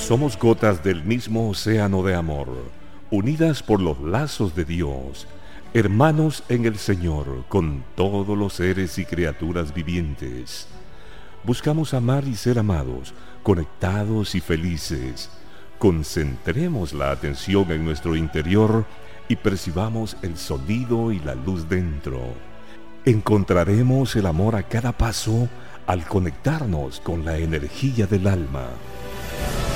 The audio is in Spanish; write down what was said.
Somos gotas del mismo océano de amor, unidas por los lazos de Dios, hermanos en el Señor con todos los seres y criaturas vivientes. Buscamos amar y ser amados, conectados y felices. Concentremos la atención en nuestro interior y percibamos el sonido y la luz dentro. Encontraremos el amor a cada paso al conectarnos con la energía del alma.